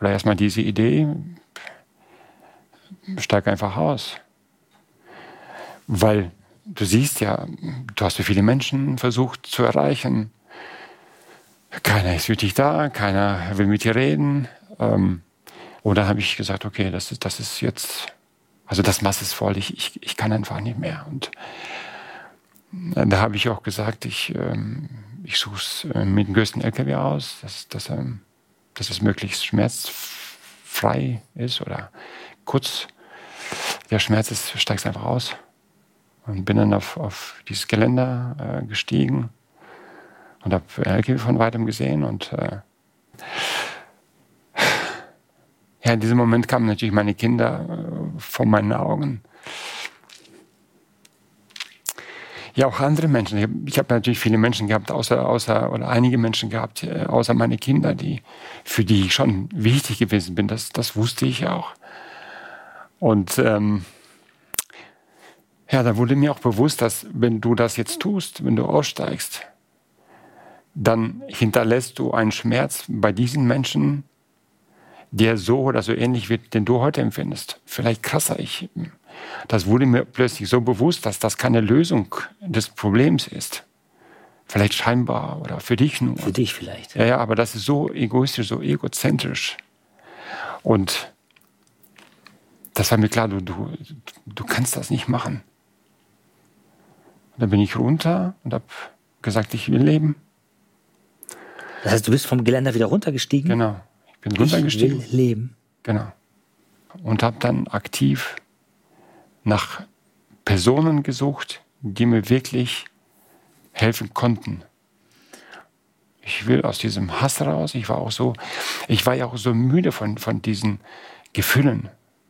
oder erstmal diese Idee, steig einfach aus. Weil du siehst ja, du hast so viele Menschen versucht zu erreichen. Keiner ist wirklich da, keiner will mit dir reden. Und dann habe ich gesagt, okay, das ist jetzt, also das Maß ist voll, ich kann einfach nicht mehr. Und da habe ich auch gesagt, ich suche es mit dem größten LKW aus, dass es möglichst schmerzfrei ist oder kurz. Der Schmerz ist, steigst einfach aus. Und bin dann auf dieses Geländer gestiegen und habe LKW von weitem gesehen. Und in diesem Moment kamen natürlich meine Kinder vor meinen Augen. Ja, auch andere Menschen. Ich habe natürlich viele Menschen gehabt, oder einige Menschen gehabt, außer meine Kinder, für die ich schon wichtig gewesen bin. Das wusste ich auch. Und da wurde mir auch bewusst, dass wenn du das jetzt tust, wenn du aussteigst, dann hinterlässt du einen Schmerz bei diesen Menschen, der so oder so ähnlich wird, den du heute empfindest. Vielleicht krasser. Das wurde mir plötzlich so bewusst, dass das keine Lösung des Problems ist. Vielleicht scheinbar oder für dich nur. Für dich vielleicht. Ja, aber das ist so egoistisch, so egozentrisch. Und das war mir klar, du kannst das nicht machen. Und dann bin ich runter und habe gesagt, ich will leben. Das heißt, du bist vom Geländer wieder runtergestiegen? Genau, ich bin runtergestiegen. Ich will leben. Genau. Und habe dann aktiv nach Personen gesucht, die mir wirklich helfen konnten. Ich will aus diesem Hass raus. Ich war ja auch so müde von diesen Gefühlen.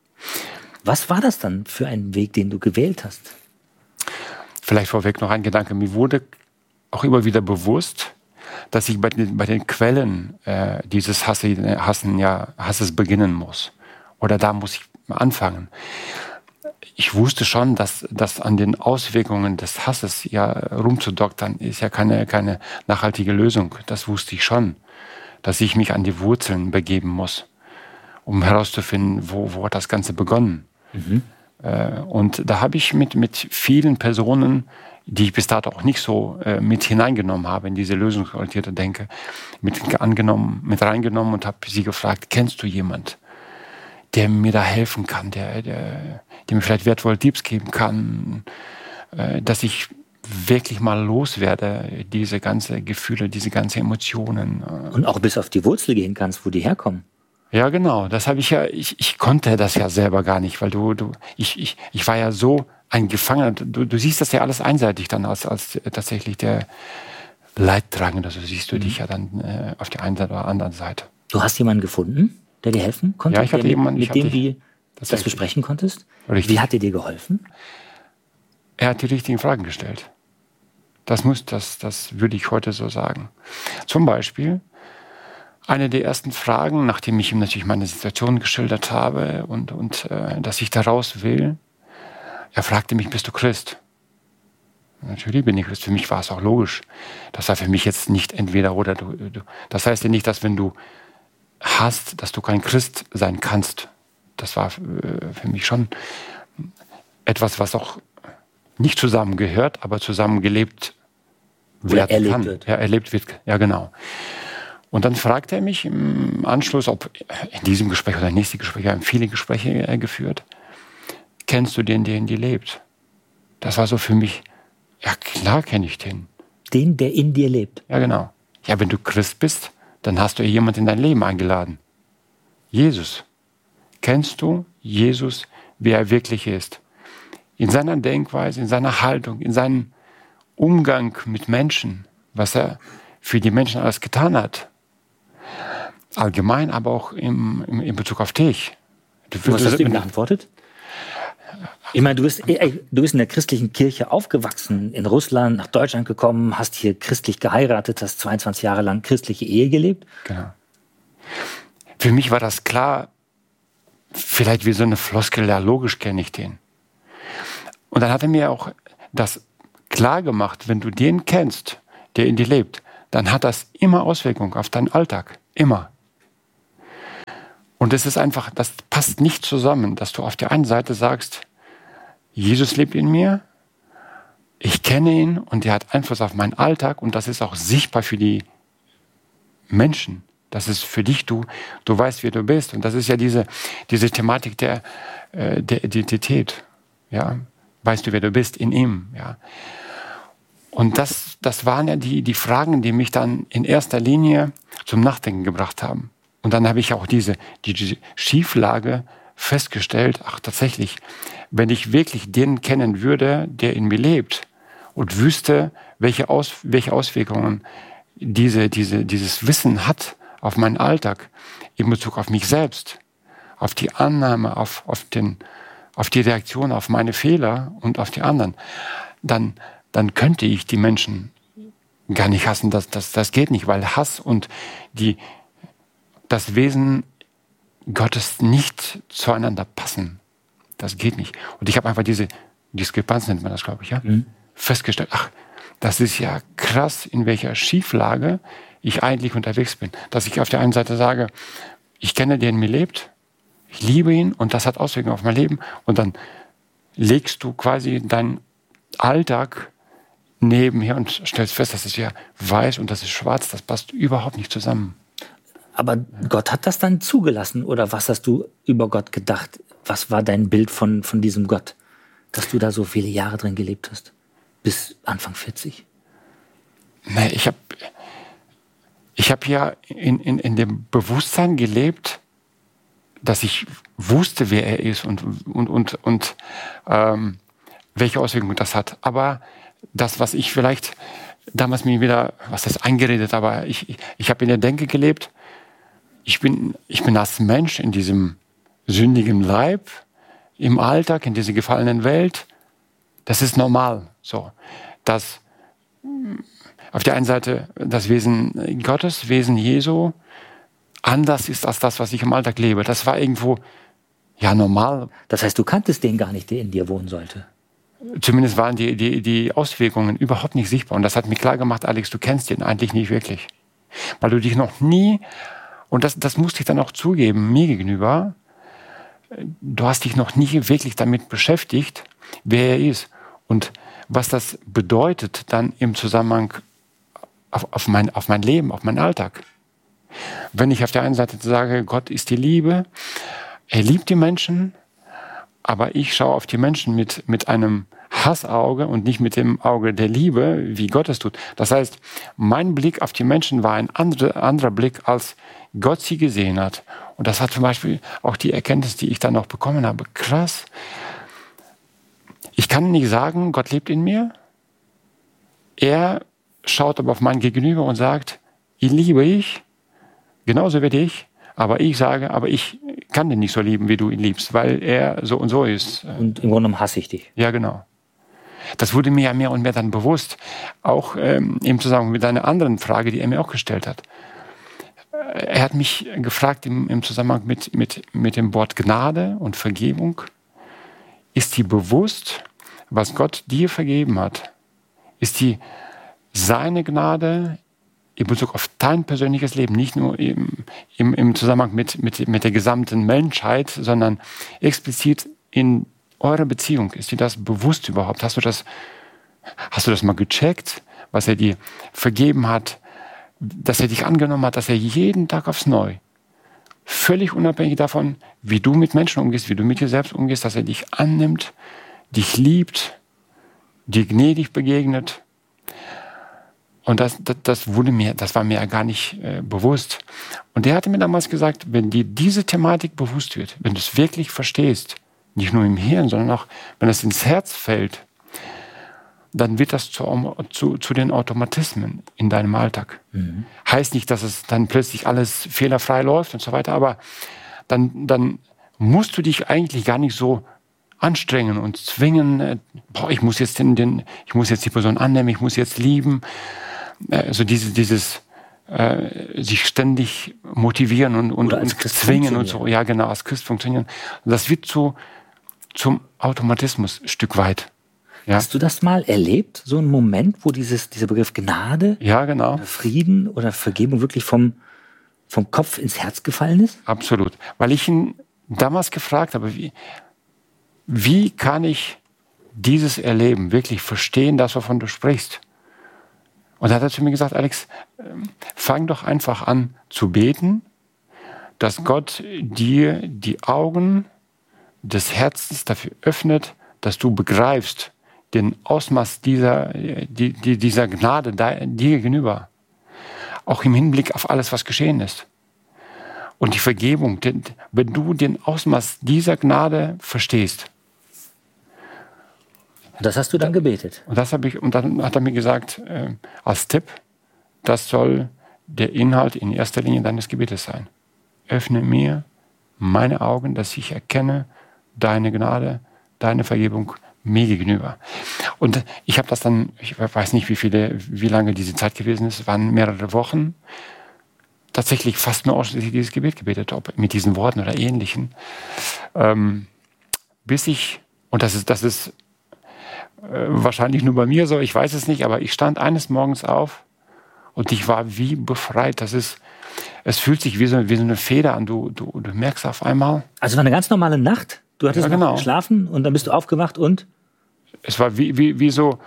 Was war das dann für ein Weg, den du gewählt hast? Vielleicht vorweg noch ein Gedanke. Mir wurde auch immer wieder bewusst, dass ich bei den Quellen dieses Hasses beginnen muss. Oder da muss ich anfangen. Ich wusste schon, dass an den Auswirkungen des Hasses rumzudoktern ist ja keine nachhaltige Lösung. Das wusste ich schon. Dass ich mich an die Wurzeln begeben muss, um herauszufinden, wo hat das Ganze begonnen. Mhm. Und da habe ich mit vielen Personen, die ich bis dato auch nicht so mit hineingenommen habe in diese lösungsorientierte Denke, mit reingenommen und habe sie gefragt, kennst du jemand, der mir da helfen kann, der mir vielleicht wertvolle Tipps geben kann, dass ich wirklich mal loswerde, diese ganzen Gefühle, diese ganzen Emotionen. Und auch bis auf die Wurzel gehen kannst, wo die herkommen. Ja, genau. Das habe ich konnte das ja selber gar nicht, weil ich war ja so ein Gefangener. Du siehst das ja alles einseitig dann als tatsächlich der Leidtragende. Also siehst du dich ja dann auf der einen oder anderen Seite. Du hast jemanden gefunden, der dir helfen konnte? Ja, ich hatte jemanden, mit dem du das besprechen konntest? Richtig. Wie hat er dir geholfen? Er hat die richtigen Fragen gestellt. Das würde ich heute so sagen. Zum Beispiel eine der ersten Fragen, nachdem ich ihm natürlich meine Situation geschildert habe und dass ich da raus will, er fragte mich, bist du Christ? Natürlich bin ich Christ. Für mich war es auch logisch. Das war für mich jetzt nicht entweder oder. Das heißt ja nicht, dass wenn du hast, dass du kein Christ sein kannst. Das war für mich schon etwas, was auch nicht zusammengehört, aber zusammengelebt werden kann. Wird. Ja, erlebt wird. Ja, genau. Und dann fragte er mich im Anschluss, ob in diesem Gespräch oder nächsten Gespräch, wir haben viele Gespräche geführt, kennst du den, der in dir lebt? Das war so für mich, ja klar kenne ich den. Den, der in dir lebt? Ja, genau. Ja, wenn du Christ bist, dann hast du jemanden in dein Leben eingeladen. Jesus. Kennst du Jesus, wie er wirklich ist? In seiner Denkweise, in seiner Haltung, in seinem Umgang mit Menschen, was er für die Menschen alles getan hat. Allgemein, aber auch in Bezug auf dich. Was hast du ihm geantwortet? Ich meine, du bist in der christlichen Kirche aufgewachsen, in Russland, nach Deutschland gekommen, hast hier christlich geheiratet, hast 22 Jahre lang christliche Ehe gelebt. Genau. Für mich war das klar, vielleicht wie so eine Floskel, ja, logisch kenne ich den. Und dann hat er mir auch das klar gemacht, wenn du den kennst, der in dir lebt, dann hat das immer Auswirkungen auf deinen Alltag. Immer. Und es ist einfach, das passt nicht zusammen, dass du auf der einen Seite sagst, Jesus lebt in mir, ich kenne ihn und er hat Einfluss auf meinen Alltag und das ist auch sichtbar für die Menschen. Das ist für dich, du weißt, wer du bist. Und das ist ja diese Thematik der Identität. Ja? Weißt du, wer du bist in ihm. Ja? Und das waren ja die Fragen, die mich dann in erster Linie zum Nachdenken gebracht haben. Und dann habe ich auch die Schieflage festgestellt, ach tatsächlich, wenn ich wirklich den kennen würde, der in mir lebt und wüsste, welche Auswirkungen dieses Wissen hat auf meinen Alltag in Bezug auf mich selbst, auf die Annahme, auf die Reaktion auf meine Fehler und auf die anderen, dann könnte ich die Menschen gar nicht hassen. Das geht nicht, weil Hass und das Wesen Gottes nicht zueinander passen. Das geht nicht. Und ich habe einfach diese Diskrepanz, nennt man das, glaube ich, ja, festgestellt. Ach, das ist ja krass, in welcher Schieflage ich eigentlich unterwegs bin. Dass ich auf der einen Seite sage, ich kenne den, der in mir lebt, ich liebe ihn und das hat Auswirkungen auf mein Leben. Und dann legst du quasi deinen Alltag nebenher und stellst fest, das ist ja weiß und das ist schwarz, das passt überhaupt nicht zusammen. Aber Gott hat das dann zugelassen oder was hast du über Gott gedacht? Was war dein Bild von diesem Gott, dass du da so viele Jahre drin gelebt hast? Bis Anfang 40? Nee, ich hab ja in dem Bewusstsein gelebt, dass ich wusste, wer er ist und welche Auswirkungen das hat. Aber das, was ich vielleicht damals mir wieder, was das eingeredet, aber ich habe in der Denke gelebt, ich bin als Mensch in diesem sündigen Leib, im Alltag, in dieser gefallenen Welt, das ist normal. So, dass auf der einen Seite das Wesen Gottes, Wesen Jesu, anders ist als das, was ich im Alltag lebe. Das war irgendwo, ja, normal. Das heißt, du kanntest den gar nicht, der in dir wohnen sollte? Zumindest waren die Auswirkungen überhaupt nicht sichtbar. Und das hat mir klar gemacht, Alex, du kennst den eigentlich nicht wirklich. Weil du dich noch nie, und das musste ich dann auch zugeben, mir gegenüber, du hast dich noch nie wirklich damit beschäftigt, wer er ist. Und was das bedeutet dann im Zusammenhang auf mein Leben, auf meinen Alltag. Wenn ich auf der einen Seite sage, Gott ist die Liebe, er liebt die Menschen, aber ich schaue auf die Menschen mit einem Hassauge und nicht mit dem Auge der Liebe, wie Gott es tut. Das heißt, mein Blick auf die Menschen war ein anderer Blick, als Gott sie gesehen hat. Und das hat zum Beispiel auch die Erkenntnis, die ich dann noch bekommen habe. Krass. Ich kann nicht sagen, Gott lebt in mir. Er schaut aber auf mein Gegenüber und sagt, ihn liebe ich, genauso wie dich. Aber ich sage, aber ich kann den nicht so lieben, wie du ihn liebst, weil er so und so ist. Und im Grunde genommen hasse ich dich. Ja, genau. Das wurde mir ja mehr und mehr dann bewusst. Auch im Zusammenhang mit einer anderen Frage, die er mir auch gestellt hat. Er hat mich gefragt im Zusammenhang mit dem Wort Gnade und Vergebung. Ist dir bewusst, was Gott dir vergeben hat? Ist die seine Gnade in Bezug auf dein persönliches Leben, nicht nur im Zusammenhang mit der gesamten Menschheit, sondern explizit in eurer Beziehung? Ist dir das bewusst überhaupt? Hast du das mal gecheckt, was er dir vergeben hat, dass er dich angenommen hat, dass er jeden Tag aufs Neue, völlig unabhängig davon, wie du mit Menschen umgehst, wie du mit dir selbst umgehst, dass er dich annimmt, dich liebt, dir gnädig begegnet? Und das war mir ja gar nicht bewusst. Und der hatte mir damals gesagt, wenn dir diese Thematik bewusst wird, wenn du es wirklich verstehst, nicht nur im Hirn, sondern auch, wenn es ins Herz fällt, dann wird das zu den Automatismen in deinem Alltag. Mhm. Heißt nicht, dass es dann plötzlich alles fehlerfrei läuft und so weiter, aber dann musst du dich eigentlich gar nicht so anstrengen und zwingen, ich muss jetzt die Person annehmen, ich muss jetzt lieben. Also dieses sich ständig motivieren und zwingen und so, ja genau, als Christ funktionieren. Das wird zum Automatismus ein Stück weit. Ja. Hast du das mal erlebt, so einen Moment, wo dieser Begriff Gnade, ja, genau, oder Frieden oder Vergebung wirklich vom vom Kopf ins Herz gefallen ist? Absolut. Weil ich ihn damals gefragt habe, wie kann ich dieses Erleben wirklich verstehen, das, wovon du sprichst? Und da hat er zu mir gesagt, Alex, fang doch einfach an zu beten, dass Gott dir die Augen des Herzens dafür öffnet, dass du begreifst den Ausmaß dieser Gnade dir gegenüber. Auch im Hinblick auf alles, was geschehen ist. Und die Vergebung, wenn du den Ausmaß dieser Gnade verstehst. Das hast du dann gebetet. Und dann hat er mir gesagt, als Tipp, das soll der Inhalt in erster Linie deines Gebetes sein. Öffne mir meine Augen, dass ich erkenne deine Gnade, deine Vergebung mir gegenüber. Und ich habe das dann, ich weiß nicht, wie lange diese Zeit gewesen ist, es waren mehrere Wochen, tatsächlich fast nur ausschließlich dieses Gebet gebetet, ob mit diesen Worten oder Ähnlichen. Bis ich, und das ist wahrscheinlich nur bei mir so, ich weiß es nicht, aber ich stand eines Morgens auf und ich war wie befreit. Es fühlt sich wie so eine Feder an. Du merkst auf einmal. Also es war eine ganz normale Nacht. Du hattest noch geschlafen und dann bist du aufgewacht und? Es war wie so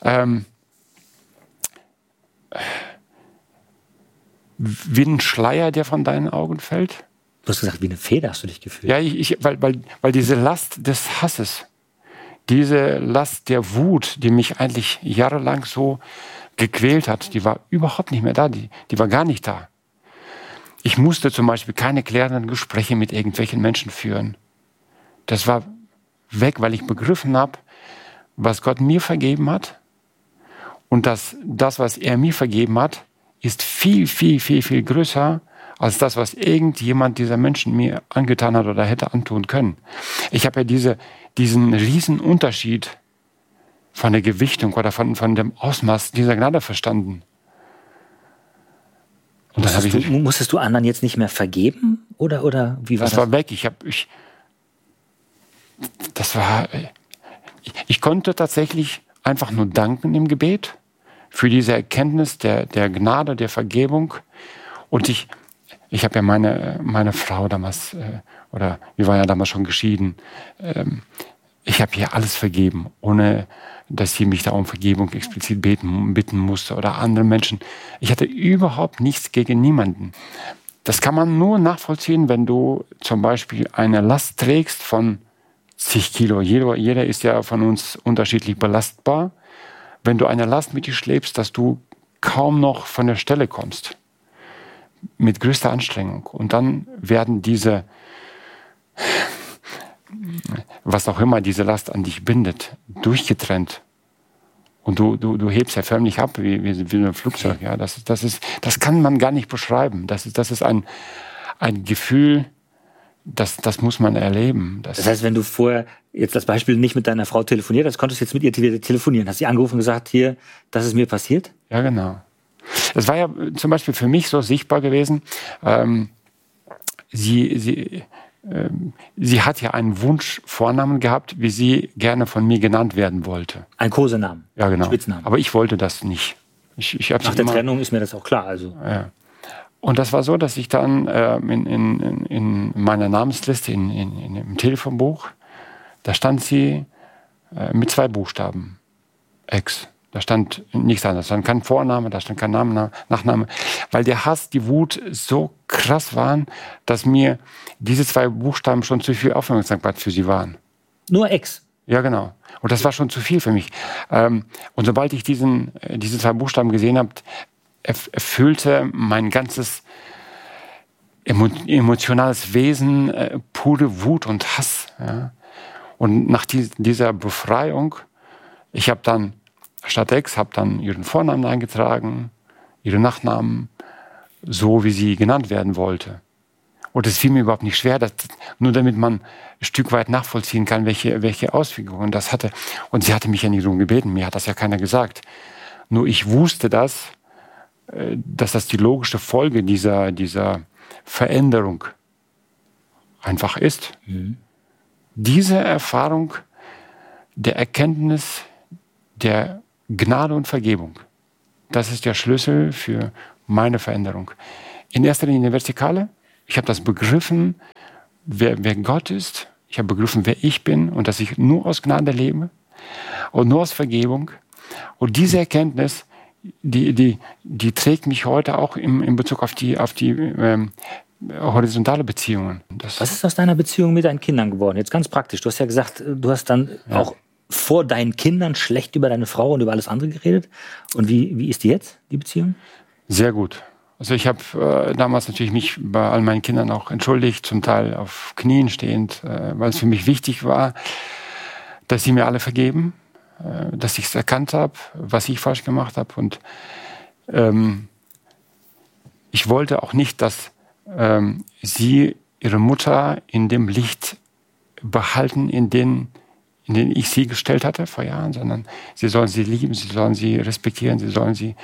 wie ein Schleier, der von deinen Augen fällt. Du hast gesagt, wie eine Feder hast du dich gefühlt. Ja, weil diese Last des Hasses, diese Last der Wut, die mich eigentlich jahrelang so gequält hat, die war überhaupt nicht mehr da. Die war gar nicht da. Ich musste zum Beispiel keine klärenden Gespräche mit irgendwelchen Menschen führen. Das war weg, weil ich begriffen habe, was Gott mir vergeben hat. Und das, was er mir vergeben hat, ist viel, viel, viel, viel größer als das, was irgendjemand dieser Menschen mir angetan hat oder hätte antun können. Ich habe ja diesen riesen Unterschied von der Gewichtung oder von dem Ausmaß dieser Gnade verstanden. Und musstest du anderen jetzt nicht mehr vergeben? Oder wie war das? Das war weg. Ich konnte tatsächlich einfach nur danken im Gebet für diese Erkenntnis der Gnade, der Vergebung. Und ich habe ja meine Frau damals, oder wir waren ja damals schon geschieden, ich habe ihr alles vergeben, ohne dass sie mich da um Vergebung explizit bitten musste oder andere Menschen. Ich hatte überhaupt nichts gegen niemanden. Das kann man nur nachvollziehen, wenn du zum Beispiel eine Last trägst von zig Kilo. Jeder ist ja von uns unterschiedlich belastbar. Wenn du eine Last mit dir schleppst, dass du kaum noch von der Stelle kommst. Mit größter Anstrengung. Und dann werden diese, was auch immer diese Last an dich bindet, durchgetrennt. Und du hebst ja förmlich ab, wie ein Flugzeug. Ja, das kann man gar nicht beschreiben. Das ist ein Gefühl, das muss man erleben. Das heißt, wenn du vorher jetzt das Beispiel nicht mit deiner Frau telefoniert hast, konntest du jetzt mit ihr telefonieren. Hast sie angerufen und gesagt, hier, das ist mir passiert? Ja, genau. Es war ja zum Beispiel für mich so sichtbar gewesen, sie hat ja einen Wunschvornamen gehabt, wie sie gerne von mir genannt werden wollte. Ein Kosenamen? Ja, genau. Spitznamen. Aber ich wollte das nicht. Nach der Trennung ist mir das auch klar. Also. Ja. Und das war so, dass ich dann in meiner Namensliste, im Telefonbuch, da stand sie mit 2 Buchstaben. Ex. Da stand nichts anderes. Da stand kein Vorname, da stand kein Nachname. Weil der Hass, die Wut so krass waren, dass mir diese 2 Buchstaben schon zu viel Aufmerksamkeit für sie waren. Nur Ex? Ja, genau. Und das war schon zu viel für mich. Und sobald ich diese 2 Buchstaben gesehen habe, erfüllte mein ganzes emotionales Wesen pure Wut und Hass. Ja. Und nach dieser Befreiung, ich habe dann statt Ex, habe dann ihren Vornamen eingetragen, ihren Nachnamen, so wie sie genannt werden wollte. Und es fiel mir überhaupt nicht schwer, nur damit man ein Stück weit nachvollziehen kann, welche Auswirkungen das hatte. Und sie hatte mich ja nicht darum gebeten, mir hat das ja keiner gesagt. Nur ich wusste dass das die logische Folge dieser Veränderung einfach ist. Mhm. Diese Erfahrung der Erkenntnis der Gnade und Vergebung, das ist der Schlüssel für meine Veränderung. in erster Linie eine vertikale. Ich habe das begriffen, wer Gott ist. Ich habe begriffen, wer ich bin und dass ich nur aus Gnade lebe und nur aus Vergebung. Und diese Erkenntnis, die trägt mich heute auch in Bezug auf die horizontale Beziehungen. Was ist aus deiner Beziehung mit deinen Kindern geworden? Jetzt ganz praktisch. Du hast ja gesagt, du hast dann auch vor deinen Kindern schlecht über deine Frau und über alles andere geredet. Und wie ist die jetzt, die Beziehung? Sehr gut. Also ich habe damals natürlich mich bei all meinen Kindern auch entschuldigt, zum Teil auf Knien stehend, weil es für mich wichtig war, dass sie mir alle vergeben, dass ich es erkannt habe, was ich falsch gemacht habe. Und ich wollte auch nicht, dass sie ihre Mutter in dem Licht behalten, in den ich sie gestellt hatte vor Jahren, sondern sie sollen sie lieben, sie sollen sie respektieren, sie sollen sie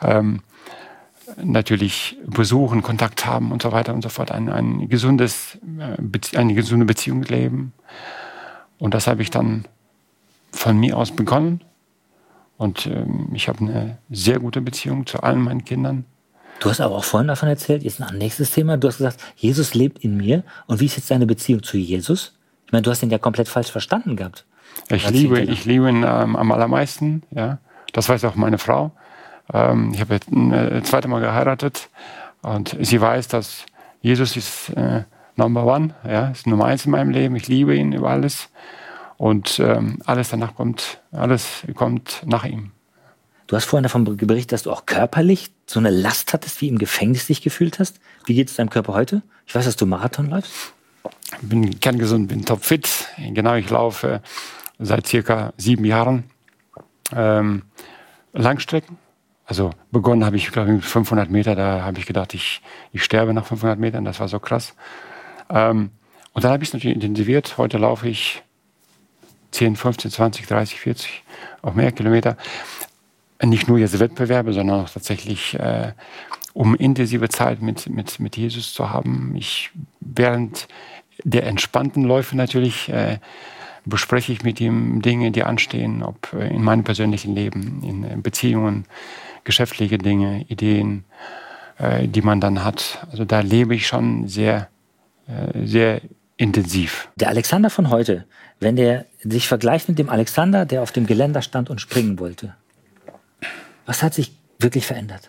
natürlich besuchen, Kontakt haben und so weiter und so fort, eine gesunde Beziehung leben. Und das habe ich dann von mir aus begonnen. Und ich habe eine sehr gute Beziehung zu allen meinen Kindern. Du hast aber auch vorhin davon erzählt, jetzt ein nächstes Thema, du hast gesagt, Jesus lebt in mir. Und wie ist jetzt deine Beziehung zu Jesus? Ich meine, du hast ihn ja komplett falsch verstanden gehabt. Ich liebe ihn am allermeisten. Ja. Das weiß auch meine Frau. Ich habe jetzt ein zweites Mal geheiratet und sie weiß, dass Jesus ist Number One, ja, ist Nummer 1 in meinem Leben. Ich liebe ihn über alles und alles kommt nach ihm. Du hast vorhin davon berichtet, dass du auch körperlich so eine Last hattest, wie im Gefängnis dich gefühlt hast. Wie geht es deinem Körper heute? Ich weiß, dass du Marathon läufst. Ich bin kerngesund, bin topfit. Genau, ich laufe seit circa 7 Jahren Langstrecken. Also begonnen habe ich, glaube ich, mit 500 Meter. Da habe ich gedacht, ich sterbe nach 500 Metern. Das war so krass. Und dann habe ich es natürlich intensiviert. Heute laufe ich 10, 15, 20, 30, 40, auch mehr Kilometer. Nicht nur jetzt Wettbewerbe, sondern auch tatsächlich, um intensive Zeit mit Jesus zu haben. Während der entspannten Läufe natürlich bespreche ich mit ihm Dinge, die anstehen, ob in meinem persönlichen Leben, in Beziehungen, geschäftliche Dinge, Ideen, die man dann hat. Also da lebe ich schon sehr, sehr intensiv. Der Alexander von heute, wenn der sich vergleicht mit dem Alexander, der auf dem Geländer stand und springen wollte, was hat sich wirklich verändert?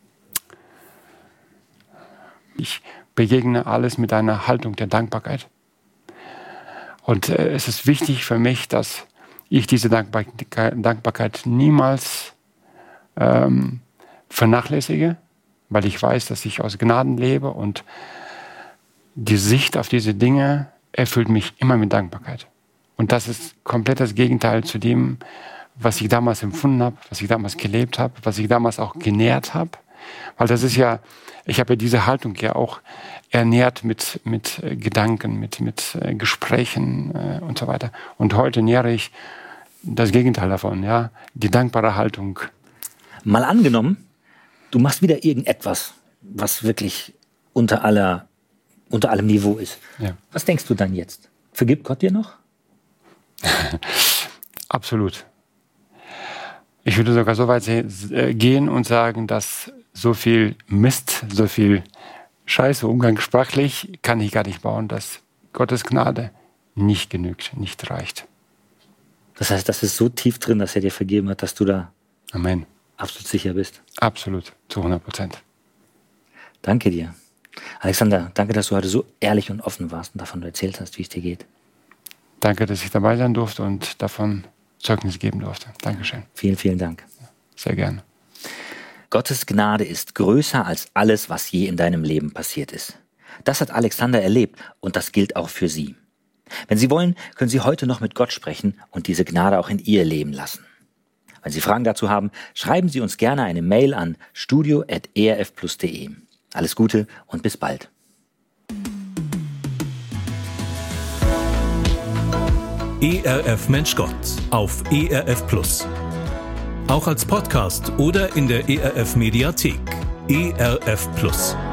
Ich begegne alles mit einer Haltung der Dankbarkeit. Und es ist wichtig für mich, dass ich diese Dankbarkeit niemals vernachlässige, weil ich weiß, dass ich aus Gnaden lebe und die Sicht auf diese Dinge erfüllt mich immer mit Dankbarkeit. Und das ist komplett das Gegenteil zu dem, was ich damals empfunden habe, was ich damals gelebt habe, was ich damals auch genährt habe. Weil das ist ja, ich habe ja diese Haltung ja auch ernährt mit Gedanken, mit Gesprächen und so weiter. Und heute nähere ich das Gegenteil davon, ja, die dankbare Haltung. Mal angenommen, du machst wieder irgendetwas, was wirklich unter allem Niveau ist. Ja. Was denkst du dann jetzt? Vergibt Gott dir noch? Absolut. Ich würde sogar so weit gehen und sagen, dass so viel Mist, so viel Scheiße, umgangssprachlich, kann ich gar nicht bauen, dass Gottes Gnade nicht genügt, nicht reicht. Das heißt, das ist so tief drin, dass er dir vergeben hat, dass du da Amen. Absolut sicher bist. Absolut, zu 100%. Danke dir. Alexander, danke, dass du heute so ehrlich und offen warst und davon erzählt hast, wie es dir geht. Danke, dass ich dabei sein durfte und davon Zeugnis geben durfte. Dankeschön. Vielen, vielen Dank. Sehr gerne. Gottes Gnade ist größer als alles, was je in deinem Leben passiert ist. Das hat Alexander erlebt und das gilt auch für Sie. Wenn Sie wollen, können Sie heute noch mit Gott sprechen und diese Gnade auch in Ihr Leben lassen. Wenn Sie Fragen dazu haben, schreiben Sie uns gerne eine Mail an studio@erfplus.de. Alles Gute und bis bald. ERF Mensch Gott auf ERF Plus. Auch als Podcast oder in der ERF Mediathek. ERF Plus.